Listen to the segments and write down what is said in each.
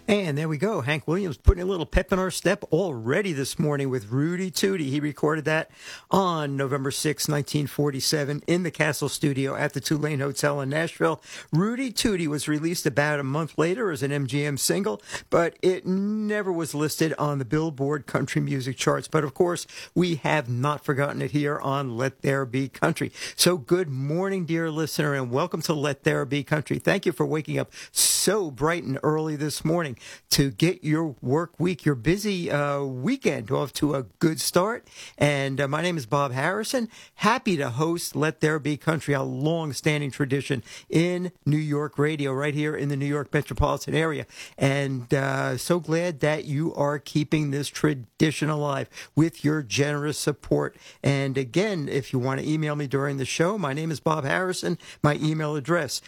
And there we go. Hank Williams putting a little pep in our step already this morning with Rudy Tootie. He recorded that on November 6, 1947 in the Castle Studio at the Tulane Hotel in Nashville. Rudy Tootie was released about a month later as an MGM single, but it never was listed on the Billboard country music charts. But of course, we have not forgotten it here on Let There Be Country. So good morning, dear listener, and welcome to Let There Be Country. Thank you for waking up so bright and early this morning to get your work week, your busy weekend off to a good start. And my name is Bob Harrison. Happy to host Let There Be Country, a long-standing tradition in New York radio, right here in the New York metropolitan area. And so glad that you are keeping this tradition alive with your generous support. And again, if you want to email me during the show, my name is Bob Harrison. My email address,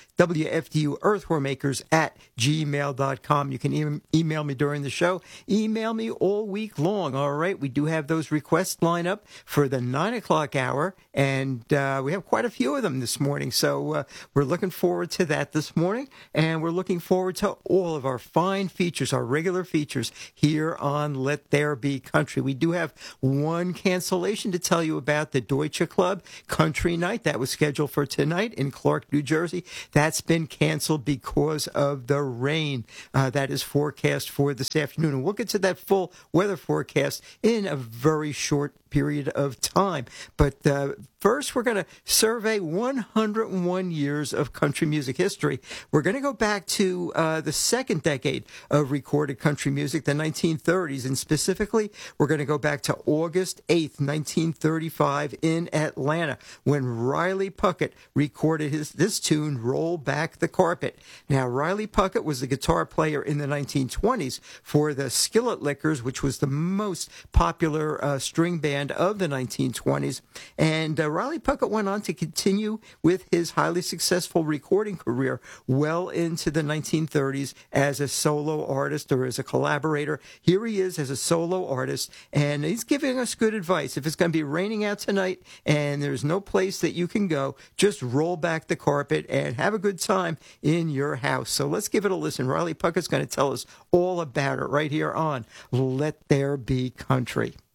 wfduearthwarmakers@gmail.com. You can email me during the show. Email me all week long, all right? We do have those requests lined up for the 9 o'clock hour, and we have quite a few of them this morning. So we're looking forward to that this morning, and we're looking forward to all of our fine features, our regular features here on Let There Be Country. We do have one cancellation to tell you about, the Deutsche Club Country Night. That was scheduled for tonight in Clark, New Jersey. That's been canceled because of the rain that is forecast for this afternoon. And we'll get to that full weather forecast in a very short period of time. But first, we're going to survey 101 years of country music history. We're going to go back to the second decade of recorded country music, the 1930s. And specifically, we're going to go back to August 8th, 1935 in Atlanta, when Riley Puckett recorded this tune, Roll Back the Carpet. Now, Riley Puckett was the guitar player in the 1920s for the Skillet Lickers, which was the most popular string band of the 1920s. And Riley Puckett went on to continue with his highly successful recording career well into the 1930s as a solo artist or as a collaborator. Here he is as a solo artist, and he's giving us good advice. If it's going to be raining out tonight and there's no place that you can go, just roll back the carpet and have a good time in your house. So let's give it a listen. Riley Puckett's going to tell us all about it right here on Let There Be Country.